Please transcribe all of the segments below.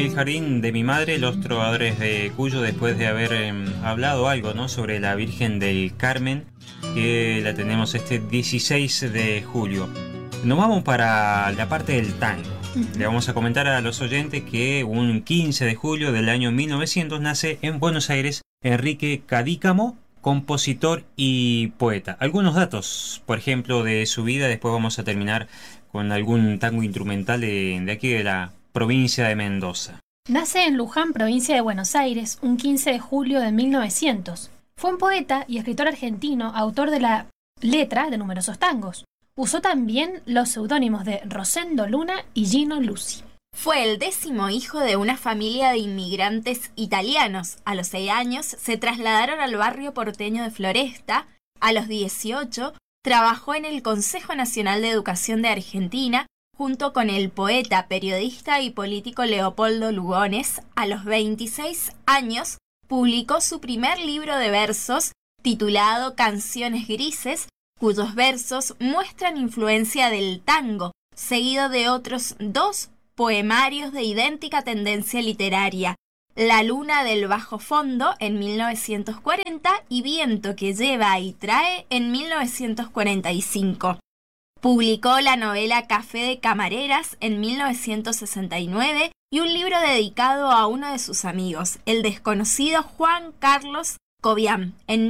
el jardín de mi madre, los trovadores de Cuyo, después de haber hablado algo, ¿no?, sobre la Virgen del Carmen, que la tenemos este 16 de julio. Nos vamos para la parte del tango. Le vamos a comentar a los oyentes que un 15 de julio del año 1900 nace en Buenos Aires Enrique Cadícamo, compositor y poeta. Algunos datos, por ejemplo, de su vida. Después vamos a terminar con algún tango instrumental de aquí de la provincia de Mendoza. Nace en Luján, provincia de Buenos Aires, un 15 de julio de 1900. Fue un poeta y escritor argentino, autor de la letra de numerosos tangos. Usó también los seudónimos de Rosendo Luna y Gino Luci. Fue el 10º hijo de una familia de inmigrantes italianos. A los 6 años se trasladaron al barrio porteño de Floresta. A los 18 trabajó en el Consejo Nacional de Educación de Argentina junto con el poeta, periodista y político Leopoldo Lugones. A los 26 años publicó su primer libro de versos titulado Canciones Grises, cuyos versos muestran influencia del tango, seguido de otros 2 poemarios de idéntica tendencia literaria: La luna del bajo fondo en 1940 y Viento que lleva y trae en 1945. Publicó la novela Café de Camareras en 1969 y un libro dedicado a uno de sus amigos, el desconocido Juan Carlos Cobian, en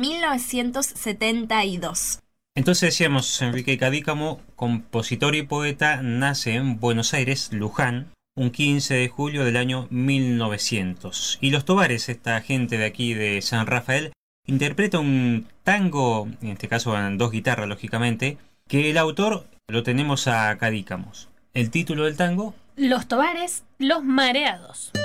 1972. Entonces decíamos, Enrique Cadícamo, compositor y poeta, nace en Buenos Aires, Luján, un 15 de julio del año 1900. Y Los Tobares, esta gente de aquí de San Rafael, interpreta un tango, en este caso en 2 guitarras, lógicamente, que el autor lo tenemos a Cadícamos. El título del tango: Los Tobares, los Mareados.